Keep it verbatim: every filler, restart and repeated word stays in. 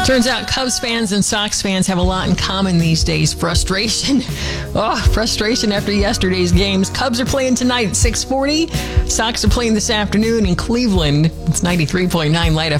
Turns out Cubs fans and Sox fans have a lot in common these days. Frustration. Oh, frustration after yesterday's games. Cubs are playing tonight at six forty. Sox are playing this afternoon in Cleveland. It's ninety-three point nine Light